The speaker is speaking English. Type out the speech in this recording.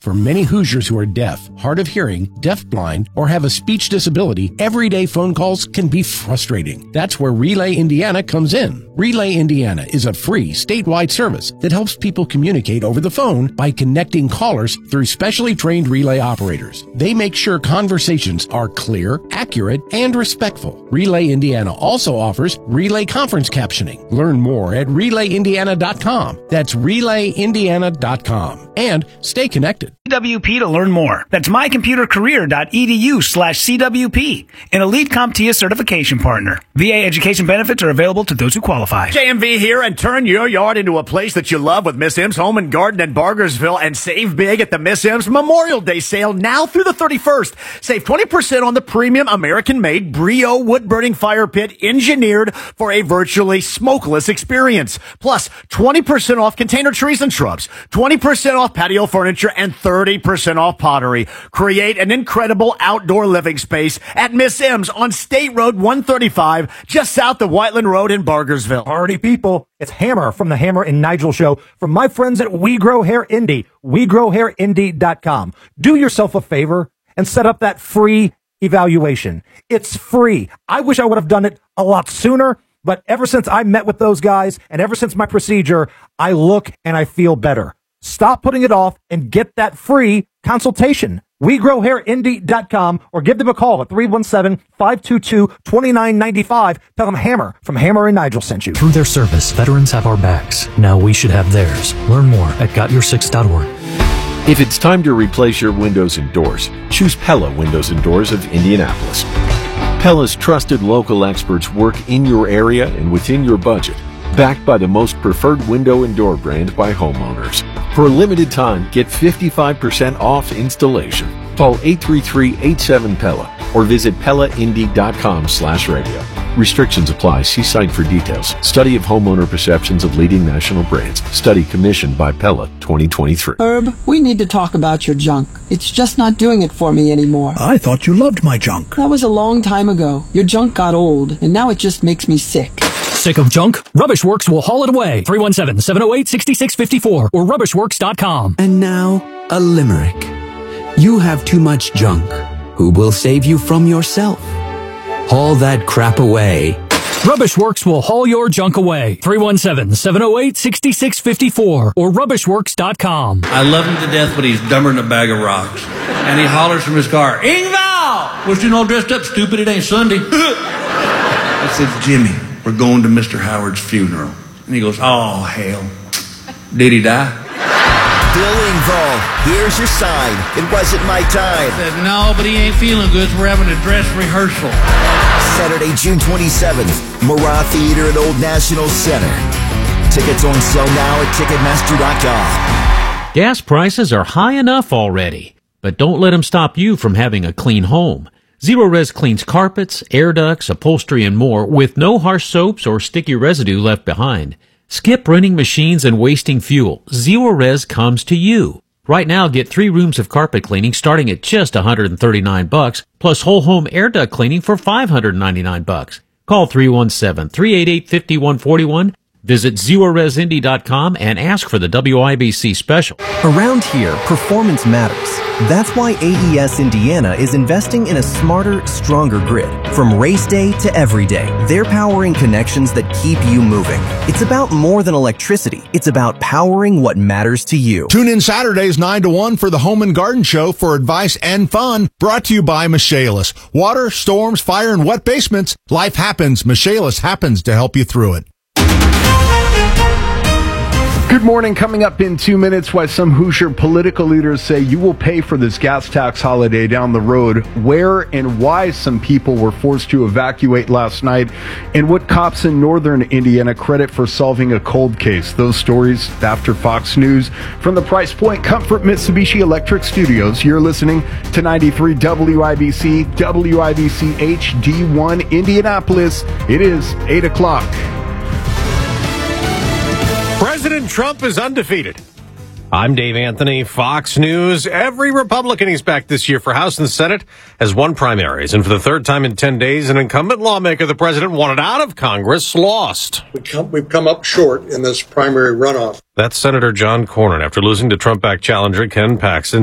For many Hoosiers who are deaf, hard of hearing, deafblind, or have a speech disability, everyday phone calls can be frustrating. That's where Relay Indiana comes in. Relay Indiana is a free statewide service that helps people communicate over the phone by connecting callers through specially trained relay operators. They make sure conversations are clear, accurate, and respectful. Relay Indiana also offers relay conference captioning. Learn more at relayindiana.com. That's relayindiana.com. And stay connected. CWP to learn more. That's mycomputercareer.edu/CWP. An elite CompTIA certification partner. VA education benefits are available to those who qualify. JMV here, and turn your yard into a place that you love with Miss M's Home and Garden in Bargersville, and save big at the Miss M's Memorial Day sale now through the 31st. Save 20% on the premium American-made Brio wood-burning fire pit engineered for a virtually smokeless experience. Plus, 20% off container trees and shrubs, 20% off patio furniture, and 30% off pottery. Create an incredible outdoor living space at Miss M's on State Road 135, just south of Whiteland Road in Bargersville. Party people, it's Hammer from the Hammer and Nigel Show from my friends at We Grow Hair Indie, WeGrowHairIndie.com. Do yourself a favor and set up that free evaluation. It's free. I wish I would have done it a lot sooner, but ever since I met with those guys and ever since my procedure, I look and I feel better. Stop putting it off and get that free consultation. WeGrowHairIndie.com, or give them a call at 317-522-2995. Tell them Hammer from Hammer and Nigel sent you. Through their service, veterans have our backs. Now we should have theirs. Learn more at GotYour6.org. If it's time to replace your windows and doors, choose Pella Windows and Doors of Indianapolis. Pella's trusted local experts work in your area and within your budget, backed by the most preferred window and door brand by homeowners. For a limited time, get 55% off installation. Call 833-87-PELLA or visit PellaIndy.com/radio. Restrictions apply. See site for details. Study of homeowner perceptions of leading national brands. Study commissioned by Pella 2023. Herb, we need to talk about your junk. It's just not doing it for me anymore. I thought you loved my junk. That was a long time ago. Your junk got old, and now it just makes me sick. Sick of junk? Rubbish Works will haul it away. 317-708-6654 or rubbishworks.com. And now, a limerick. You have too much junk. Who will save you from yourself? Haul that crap away. Rubbish Works will haul your junk away. 317-708-6654 or rubbishworks.com. I love him to death, but he's dumber than a bag of rocks. And he hollers from his car, Ingval! What's you all dressed up, stupid? It ain't Sunday. I said, Jimmy, we're going to Mr. Howard's funeral. And he goes, oh, hell. Did he die? Bill Engvall, here's your sign. It wasn't my time. I said, no, but he ain't feeling good, so we're having a dress rehearsal. Saturday, June 27th, Murat Theater at Old National Center. Tickets on sale now at Ticketmaster.com. Gas prices are high enough already, but don't let them stop you from having a clean home. Zero-Res cleans carpets, air ducts, upholstery, and more with no harsh soaps or sticky residue left behind. Skip running machines and wasting fuel. Zero-Res comes to you. Right now, get 3 rooms of carpet cleaning starting at just $139, plus whole home air duct cleaning for $599. Call 317-388-5141. Visit ZeroResIndy.com and ask for the WIBC special. Around here, performance matters. That's why AES Indiana is investing in a smarter, stronger grid. From race day to every day, they're powering connections that keep you moving. It's about more than electricity. It's about powering what matters to you. Tune in Saturdays 9 to 1 for the Home and Garden Show for advice and fun. Brought to you by Michaelis. Water, storms, fire, and wet basements. Life happens. Michaelis happens to help you through it. Good morning. Coming up in 2 minutes, why some Hoosier political leaders say you will pay for this gas tax holiday down the road, where and why some people were forced to evacuate last night, and what cops in northern Indiana credit for solving a cold case. Those stories after Fox News. From the Price Point Comfort Mitsubishi Electric Studios, you're listening to 93 WIBC, WIBC HD1 Indianapolis. It is 8 o'clock. President Trump is undefeated. I'm Dave Anthony, Fox News. Every Republican he's backed this year for House and Senate has won primaries. And for the third time in 10 days, an incumbent lawmaker the president wanted out of Congress lost. We've come up short in this primary runoff. That's Senator John Cornyn after losing to Trump-backed challenger Ken Paxton.